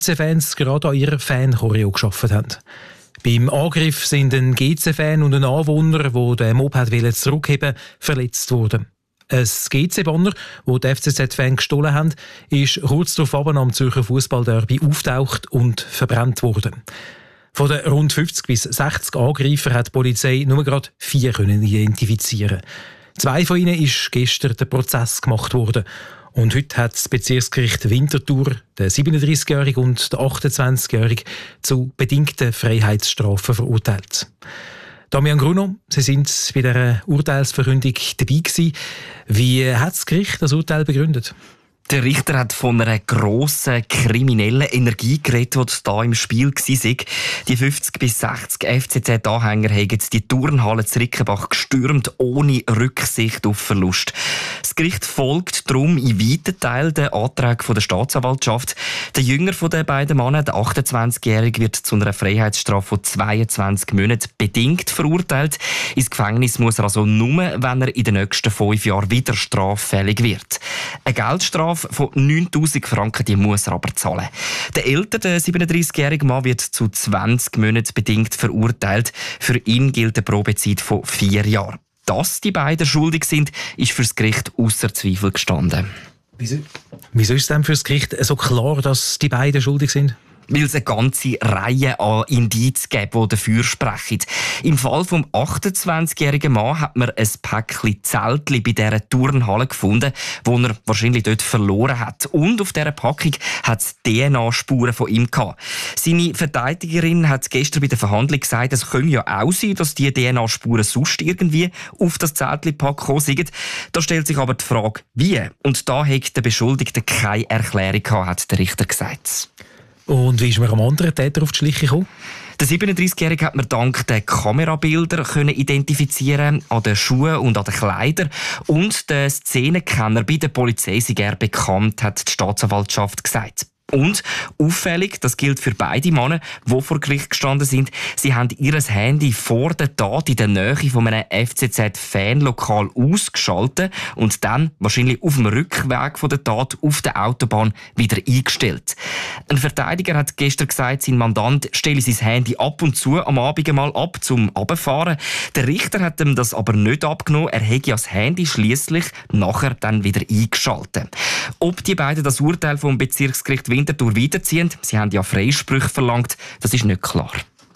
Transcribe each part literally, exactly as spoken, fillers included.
G C-Fans gerade an ihrer Fan-Choreo gearbeitet haben. Beim Angriff sind ein G C-Fan und ein Anwohner, der den Mob zurückheben wollte, verletzt worden. Ein G C-Banner, das die F C Z-Fans gestohlen haben, ist kurz darauf am Zürcher Fußballderby auftaucht und verbrannt worden. Von den rund fünfzig bis sechzig Angreifern hat die Polizei nur gerade vier können identifizieren. Zwei von ihnen ist gestern der Prozess gemacht worden. Und heute hat das Bezirksgericht Winterthur den siebenunddreißigjährigen und den achtundzwanzigjährigen zu bedingten Freiheitsstrafen verurteilt. Damian Gruno, Sie sind bei dieser Urteilsverkündung dabei gewesen. Wie hat das Gericht das Urteil begründet? Der Richter hat von einer grossen kriminellen Energie geredet, die da im Spiel war. Die fünfzig bis sechzig F C Z-Anhänger haben die Turnhalle zu Rickenbach gestürmt, ohne Rücksicht auf Verlust. Das Gericht folgt darum in weiten Teilen den Anträgen der Staatsanwaltschaft. Der jüngere von den beiden Männern, der achtundzwanzigjährige, wird zu einer Freiheitsstrafe von zweiundzwanzig Monaten bedingt verurteilt. Ins Gefängnis muss er also nur, wenn er in den nächsten fünf Jahren wieder straffällig wird. Eine Geldstrafe von neuntausend Franken, die muss er aber zahlen. Der ältere, der siebenunddreißigjährige Mann, wird zu zwanzig Monaten bedingt verurteilt. Für ihn gilt eine Probezeit von vier Jahren. Dass die beiden schuldig sind, ist für das Gericht ausser Zweifel gestanden. Wieso, Wieso ist es denn für das Gericht so klar, dass die beiden schuldig sind? Weil es eine ganze Reihe an Indizien gibt, die dafür sprechen. Im Fall des achtundzwanzigjährigen Mann hat man ein Päckchen Zeltli bei dieser Turnhalle gefunden, das er wahrscheinlich dort verloren hat. Und auf dieser Packung hat es D N A-Spuren von ihm gehabt. Seine Verteidigerin hat gestern bei der Verhandlung gesagt, es könne ja auch sein, dass diese D N A-Spuren sonst irgendwie auf das Zeltli-Pack gekommen sind. Da stellt sich aber die Frage, wie? Und da hat der Beschuldigte keine Erklärung gehabt, hat der Richter gesagt. Und wie ist man am anderen Täter auf die Schliche gekommen? Der siebenunddreißigjährige hat man dank der Kamerabildern können identifizieren, an den Schuhen und an den Kleidern. Und der Szenenkenner bei der Polizei sei er bekannt, hat die Staatsanwaltschaft gesagt. Und auffällig, das gilt für beide Männer, die vor Gericht gestanden sind, sie haben ihr Handy vor der Tat in der Nähe von einem F C Z-Fanlokal ausgeschaltet und dann wahrscheinlich auf dem Rückweg von der Tat auf der Autobahn wieder eingestellt. Ein Verteidiger hat gestern gesagt, sein Mandant stelle sein Handy ab und zu am Abend mal ab zum Abfahren. Der Richter hat ihm das aber nicht abgenommen. Er hätte das Handy schliesslich nachher dann wieder eingeschaltet. Ob die beiden das Urteil vom Bezirksgericht Winterthur weiterziehen, sie haben ja Freisprüche verlangt, das ist nicht klar.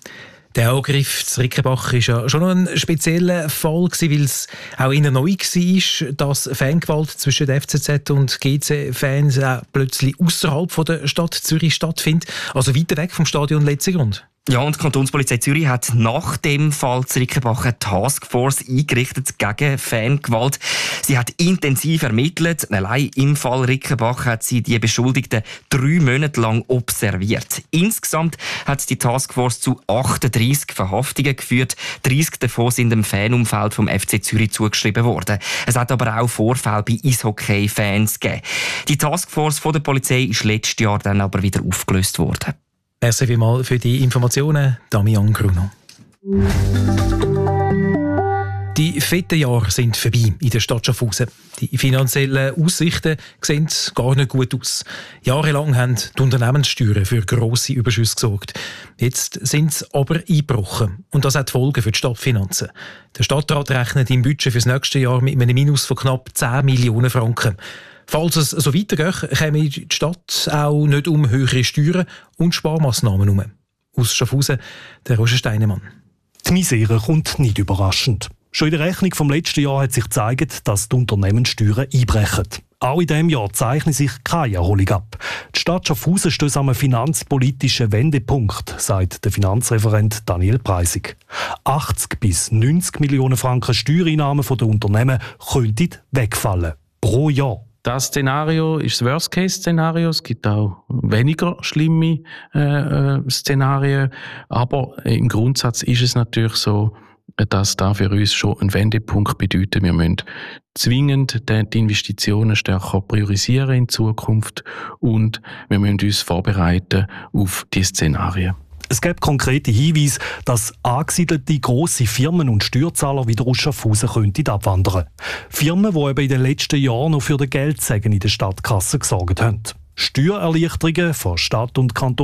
Der Angriff zu Rickenbach war ja schon noch ein spezieller Fall, weil es auch eher neu war, dass Fangewalt zwischen F C Z und G C-Fans plötzlich außerhalb der Stadt Zürich stattfindet, also weiter weg vom Stadion Letzigrund. Ja, und die Kantonspolizei Zürich hat nach dem Fall zu Rickenbach eine Taskforce eingerichtet gegen Fangewalt. Sie hat intensiv ermittelt. Allein im Fall Rickenbach hat sie die Beschuldigten drei Monate lang observiert. Insgesamt hat die Taskforce zu achtunddreissig Verhaftungen geführt. dreißig davon sind dem Fanumfeld vom F C Zürich zugeschrieben worden. Es hat aber auch Vorfälle bei Eishockey-Fans gegeben. Die Taskforce von der Polizei ist letztes Jahr dann aber wieder aufgelöst worden. Merci vielmals für die Informationen, Damian Gruno. Die fetten Jahre sind vorbei in der Stadt Schaffhausen. Die finanziellen Aussichten sehen gar nicht gut aus. Jahrelang haben die Unternehmenssteuern für grosse Überschüsse gesorgt. Jetzt sind sie aber eingebrochen. Und das hat Folgen für die Stadtfinanzen. Der Stadtrat rechnet im Budget für das nächste Jahr mit einem Minus von knapp zehn Millionen Franken. Falls es so weitergeht, käme die Stadt auch nicht um höhere Steuern und Sparmaßnahmen herum. Aus Schaffhausen, der Roger Steinemann. Die Misere kommt nicht überraschend. Schon in der Rechnung vom letzten Jahr hat sich gezeigt, dass die Unternehmenssteuern einbrechen. Auch in diesem Jahr zeichnet sich keine Erholung ab. Die Stadt Schaffhausen steht an einem finanzpolitischen Wendepunkt, sagt der Finanzreferent Daniel Preisig. achtzig bis neunzig Millionen Franken Steuereinnahmen der Unternehmen könnten wegfallen. Pro Jahr. Das Szenario ist das Worst-Case-Szenario. Es gibt auch weniger schlimme äh, Szenarien. Aber im Grundsatz ist es natürlich so, dass das für uns schon ein Wendepunkt bedeutet. Wir müssen zwingend die Investitionen stärker priorisieren in Zukunft und wir müssen uns vorbereiten auf die Szenarien. Es gibt konkrete Hinweise, dass angesiedelte grosse Firmen und Steuerzahler wieder aus Schaffhausen könnten abwandern. Firmen, die eben in den letzten Jahren noch für den Geldsegen in der Stadtkasse gesorgt haben. Steuererleichterungen von Stadt und Kanton